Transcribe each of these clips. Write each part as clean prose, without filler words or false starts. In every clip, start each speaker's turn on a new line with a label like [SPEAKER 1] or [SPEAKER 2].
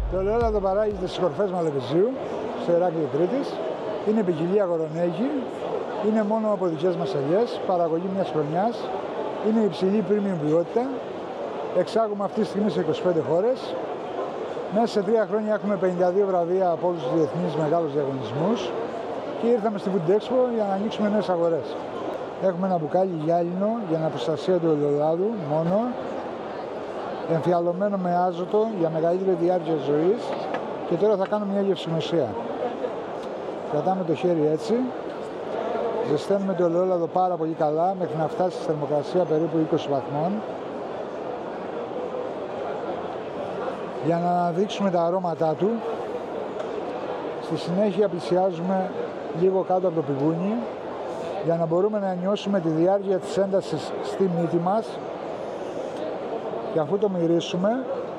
[SPEAKER 1] Το ελαιόλαδο παράγεται στις κορφές Μαλεβιζίου, στο Ηράκλειο Κρήτης. Είναι ποικιλία γορονέγη, είναι μόνο από δικές μας ελιές, παραγωγή μιας χρονιάς. Είναι υψηλή premium ποιότητα. Εξάγουμε αυτή τη στιγμή σε 25 χώρες. Μέσα σε 3 χρόνια έχουμε 52 βραβεία από όλους τους διεθνείς μεγάλους διαγωνισμούς και ήρθαμε στη Food Expo για να ανοίξουμε νέες αγορές. Έχουμε ένα μπουκάλι γυάλινο για την προστασία του ελαιολάδου μόνο, εμφιαλωμένο με άζωτο για μεγαλύτερη διάρκεια ζωής και τώρα θα κάνουμε μια γευσιμοσία. Κρατάμε το χέρι έτσι, ζεσταίνουμε το ελαιόλαδο πάρα πολύ καλά μέχρι να φτάσει στη θερμοκρασία περίπου 20 βαθμών για να αναδείξουμε τα αρώματά του. Στη συνέχεια πλησιάζουμε λίγο κάτω από το πηγούνι για να μπορούμε να νιώσουμε τη διάρκεια της έντασης στη μύτη μας και αφού το μυρίσουμε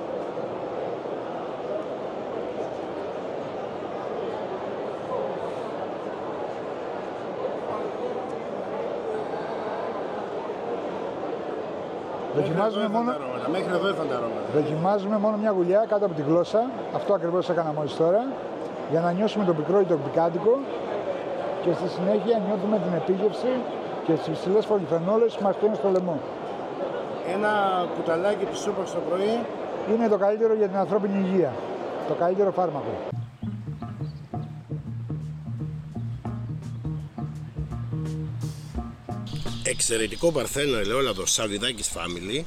[SPEAKER 1] δοκιμάζουμε μόνο μια γουλιά κάτω από τη γλώσσα, αυτό ακριβώς έκανα μόλις τώρα, για να νιώσουμε το πικρό ή το πικάντικο και στη συνέχεια νιώθουμε την επίγευση και τις υψηλές πολυφενόλες που μας στέλνουν στο λαιμό.
[SPEAKER 2] Ένα κουταλάκι της σούπας το πρωί
[SPEAKER 1] είναι το καλύτερο για την ανθρώπινη υγεία, το καλύτερο φάρμακο.
[SPEAKER 3] Εξαιρετικό παρθένο ελαιόλαδο Σαββιδάκης Family.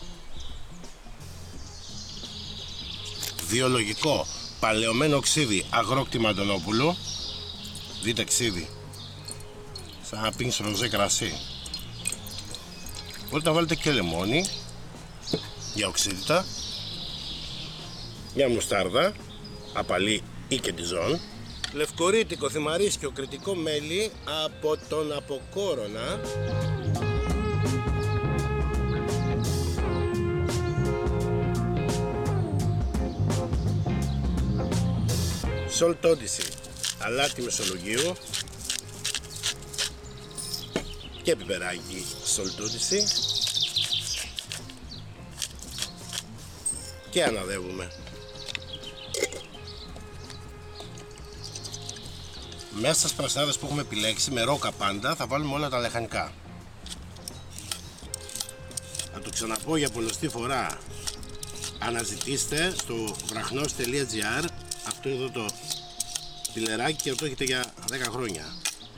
[SPEAKER 3] Βιολογικό παλαιωμένο ξύδι αγρόκτημα Αντωνόπουλου. Δείτε ξύδι, σαν να πίνεις ροζέ κρασί. Μπορείτε να βάλετε και λεμόνι για οξύτητα, μια μουστάρδα απαλή ή και τιζόν, λευκορίτικο θυμαρίσκιο κρητικό μέλι από τον Αποκόρονα, σολτόντιση αλάτι μεσολογίου και πιπεράκι σολτόντιση και αναδεύουμε. Μέσα στις πρασινάδες που έχουμε επιλέξει με ρόκα πάντα θα βάλουμε όλα τα λαχανικά. Θα το ξαναπώ για πολλωστή φορά. Αναζητήστε στο βραχnos.gr αυτό εδώ το πιλεράκι και το έχετε για 10 χρόνια.